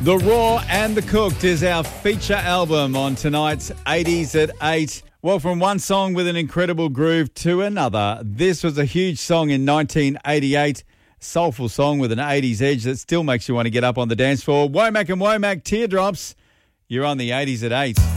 The Raw and the Cooked is our feature album on tonight's 80s at 8. Well, from one song with an incredible groove to another, this was a huge song in 1988. Soulful song with an 80s edge that still makes you want to get up on the dance floor. Womack and Womack, Teardrops. You're on the 80s at 8.